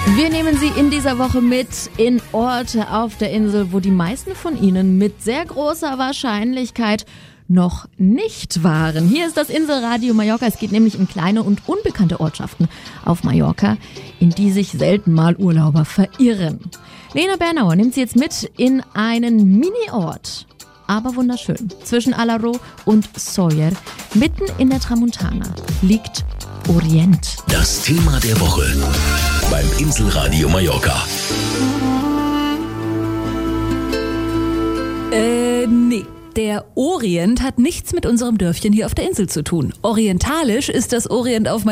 Wir nehmen Sie in dieser Woche mit in Orte auf der Insel, wo die meisten von Ihnen mit sehr großer Wahrscheinlichkeit noch nicht waren. Hier ist das Inselradio Mallorca. Es geht nämlich in kleine und unbekannte Ortschaften auf Mallorca, in die sich selten mal Urlauber verirren. Lena Bernauer nimmt Sie jetzt mit in einen Mini-Ort, aber wunderschön. Zwischen Alaró und Sóller, mitten in der Tramontana, liegt Orient. Das Thema der Woche beim Inselradio Mallorca. Nee. Der Orient hat nichts mit unserem Dörfchen hier auf der Insel zu tun. Orientalisch ist das Orient auf Mallorca